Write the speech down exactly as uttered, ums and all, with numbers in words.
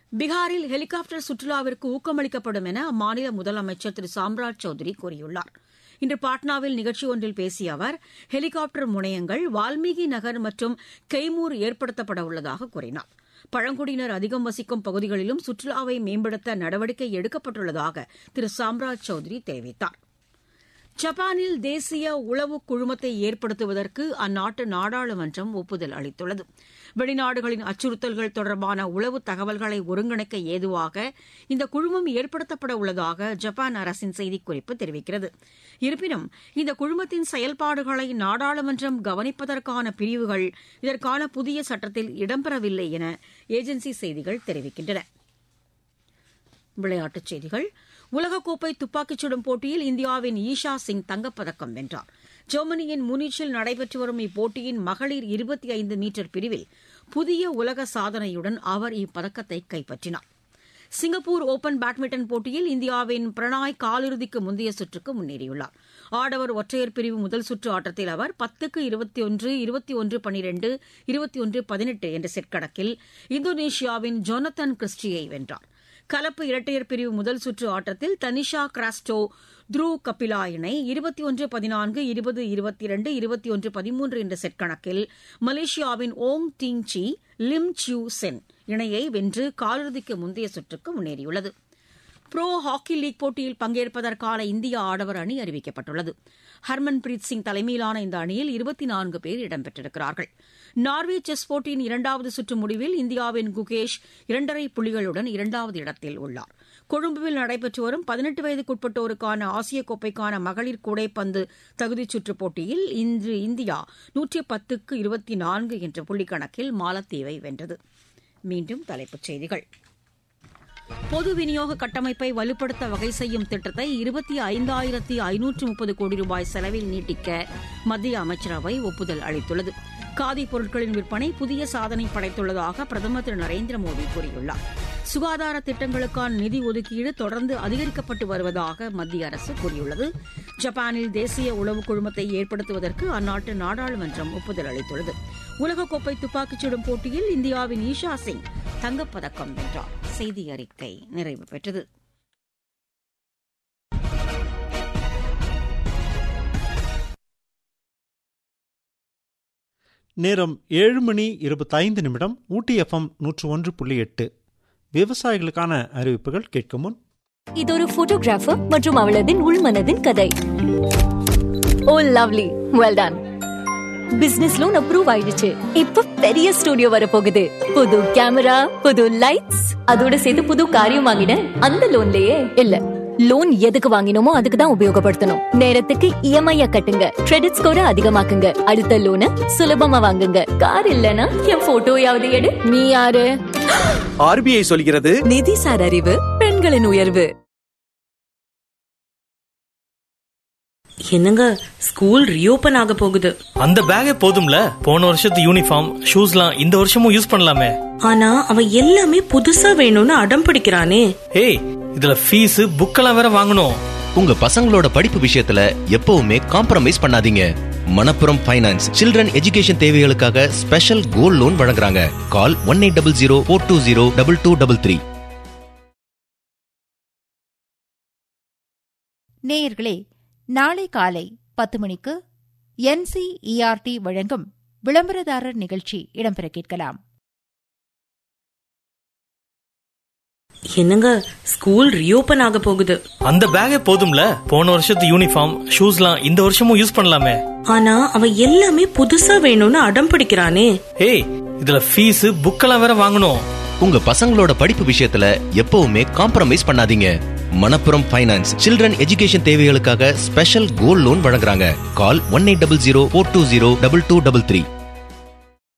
பீகாரில் ஹெலிகாப்டர் சுற்றுலாவிற்கு ஊக்கமளிக்கப்படும் என அம்மாநில முதலமைச்சர் திரு சாம்ராஜ் சௌத்ரி கூறியுள்ளார். இன்று பாட்னாவில் நிகழ்ச்சி ஒன்றில் பேசிய அவர், ஹெலிகாப்டர் முனையங்கள் வால்மீகி நகர் மற்றும் கெய்மூர் ஏற்படுத்தப்பட உள்ளதாக கூறினார். பழங்குடியினர் அதிகம் வசிக்கும் பகுதிகளிலும் சுற்றுலாவை மேம்படுத்த நடவடிக்கை எடுக்கப்பட்டுள்ளதாக திரு சாம்ராஜ் சௌத்ரி தெரிவித்தார். ஜப்பானில் தேசிய உளவு குழுமத்தை ஏற்படுத்துவதற்கு அந்நாட்டு நாடாளுமன்றம் ஒப்புதல் அளித்துள்ளது. வெளிநாடுகளின் அச்சுறுத்தல்கள் தொடர்பான உளவு தகவல்களை ஒருங்கிணைக்க ஏதுவாக இந்த குழுமம் ஏற்படுத்தப்பட உள்ளதாக ஜப்பான் அரசின் செய்திக்குறிப்பு தெரிவிக்கிறது. இருப்பினும் இந்த குழுமத்தின் செயல்பாடுகளை நாடாளுமன்றம் கவனிப்பதற்கான பிரிவுகள் இதற்கான புதிய சட்டத்தில் இடம்பெறவில்லை என ஏஜென்சி செய்திகள் தெரிவிக்கின்றன. விளையாட்டுச் செய்திகள். உலகக்கோப்பை துப்பாக்கிச் சுடும் போட்டியில் இந்தியாவின் ஈஷா சிங் தங்கப்பதக்கம் வென்றார். ஜெர்மனியின் முனிச்சில் நடைபெற்று வரும் இப்போட்டியின் மகளிர் இருபத்தி ஐந்து மீட்டர் பிரிவில் புதிய உலக சாதனையுடன் அவர் இப்பதக்கத்தை கைப்பற்றினார். சிங்கப்பூர் ஒபன் பேட்மிண்டன் போட்டியில் இந்தியாவின் பிரணாய் காலிறுதிக்கு முந்தைய சுற்றுக்கு முன்னேறியுள்ளார். ஆடவர் ஒற்றையர் பிரிவு முதல் சுற்று ஆட்டத்தில் அவர் பத்துக்கு இருபத்தி ஒன்று இருபத்தி ஒன்று பனிரெண்டு இருபத்தி ஒன்று பதினெட்டு என்ற செட் கணக்கில் இந்தோனேஷியாவின் ஜோனத்தன் கிறிஸ்டியை வென்றார். கலப்பு இரட்டையர் பிரிவு முதல் சுற்று ஆட்டத்தில் தனிஷா கிராஸ்டோ த்ருவ் கபிலா இணை இருபத்தி ஒன்று பதினான்கு இருபது இருபத்தி இரண்டு இருபத்தி ஒன்று பதிமூன்று என்ற செட் கணக்கில் மலேசியாவின் ஓங் டிங் சி லிம் சியூ சென் இணையை வென்று காலிறுதிக்கு முந்தைய சுற்றுக்கு முன்னேறியுள்ளது. புரோ ஹாக்கி லீக் போட்டியில் பங்கேற்பதற்கான இந்திய ஆடவர் அணி அறிவிக்கப்பட்டுள்ளது. ஹர்மன்பிரீத் சிங் தலைமையிலான இந்த அணியில் இருபத்தி நான்கு பேர் இடம்பெற்றிருக்கிறார்கள். நார்வே செஸ் போட்டியின் இரண்டாவது சுற்று முடிவில் இந்தியாவின் குகேஷ் இரண்டரை புள்ளிகளுடன் இரண்டாவது இடத்தில் உள்ளார். கொழும்புவில் நடைபெற்று வரும் பதினெட்டு வயதுக்குட்பட்டோருக்கான ஆசிய கோப்பைக்கான மகளிர் கூடைப்பந்து தகுதிச் சுற்றுப் போட்டியில் இன்று இந்தியா நூற்றி பத்துக்கு இருபத்தி நான்கு என்ற புள்ளிக்கணக்கில் மாலத்தீவை வென்றது. மீண்டும் தலைப்புச் செய்திகள். பொது விநியோக கட்டமைப்பை வலுப்படுத்த வகை செய்யும் திட்டத்தை இருபத்தி ஐந்தாயிரத்தி ஐநூற்று முப்பது கோடி ரூபாய் செலவில் நீட்டிக்க மத்திய அமைச்சரவை ஒப்புதல் அளித்துள்ளது. காதி பொருட்களின் விற்பனை புதிய சாதனை படைத்துள்ளதாக பிரதமர் திரு நரேந்திர மோடி கூறியுள்ளார். சுகாதார திட்டங்களுக்கான நிதி ஒதுக்கீடு தொடர்ந்து அதிகரிக்கப்பட்டு வருவதாக மத்திய அரசு கூறியுள்ளது. ஜப்பானில் தேசிய உளவு குழுமத்தை ஏற்படுத்துவதற்கு அந்நாட்டு நாடாளுமன்றம் ஒப்புதல் அளித்துள்ளது. உலகக்கோப்பை துப்பாக்கிச் சுடும் போட்டியில் இந்தியாவின் ஈஷா சிங் தங்கப்பதக்கம் வென்றார். செய்தி அறிக்கை நிறைவு பெற்றது. நேரம் ஏழு மணி இருபத்தைந்து நிமிடம். ஊட்டி எஃப்எம் நூற்று ஒன்று புள்ளி எட்டு. விவசாயிகளுக்கான அறிவிப்புகள் கேட்க முன், இது ஒரு போட்டோகிராஃபர் மற்றும் அவளதின் உள்மனதின் கதை. ஓ lovely, well done. Business loan approve ஆயிடுச்சு. இப்ப பெரிய ஸ்டுடியோ வர போகுது. புது கேமரா, புது லைட்ஸ், அதோட சேர்த்து புது காரியம் வாங்கினேன். அந்த லோன்லயே இல்ல, லோன் எதுக்கு வாங்கினோமோ அதுக்கு தான் உபயோகப்படுத்தணும். நேரத்துக்கு இஎம்ஐ கட்டுங்க, கிரெடிட் ஸ்கோரை அதிகமாக்குங்க, அடுத்த லோனை சுலபமா வாங்குங்க. கார் இல்லனா என் போட்டோயாவது எடு. நீ யாரு? ஆர்பிஐ சொல்கிறது, நிதிசார் அறிவு பெண்களின் உயர்வு. என்னங்க, ஸ்கூல் ரீஓபன் ஆக போகுது. அந்த பேக்கே போதும்ல, போன வருஷத்து யூனிஃபார்ம் ஷூஸ்லாம் இந்த வருஷமும் யூஸ் பண்ணலாமே. ஆனா அவன் எல்லாமே புதுசா வேணும்னு அடம் பிடிக்கிறானே. ஏய், இதுல ஃபீஸ் புக்கெல்லாம் வேற வாங்கணும். உங்க பசங்களோட படிப்பு விஷயத்துல எப்பவுமே காம்ப்ரமைஸ் பண்ணாதீங்க. மணப்புரம் ஃபைனான்ஸ் சில்ட்ரன் எஜுகேஷன் தேவைகளுக்காக ஸ்பெஷல் கோல்ட் லோன் வழங்குறாங்க. கால் one eight double zero four two zero double two double three. நேயர்களே, நாளை காலை பத்து மணிக்கு என்சிஇஆர்டி வழங்கும் விளம்பரதாரர் நிகழ்ச்சி இடம்பெற கேட்கலாம். என்னங்க, ஸ்கூல் ரீஓபன் ஆக போகுது. அந்த பேக்கே போதும்ல, போன வருஷத்து யூனிஃபார்ம் ஷூஸ்லாம் இந்த வருஷமும் யூஸ் பண்ணலாமே. ஆனா அவன் எல்லாமே புதுசா வேணும்னு அடம் பிடிக்கிறானே. ஏய், இதுல ஃபீஸ் புக்கெல்லாம் வேற வாங்கணும். உங்க பசங்களோட படிப்பு விஷயத்துல எப்பவுமே காம்ப்ரமைஸ் பண்ணாதீங்க. மணப்புரம் ஃபைனான்ஸ் சில்ட்ரன் எஜுகேஷன் தேவைகளுக்காக ஸ்பெஷல் கோல்ட் லோன் வழங்குறாங்க. கால் one eight double zero four two zero double two double three.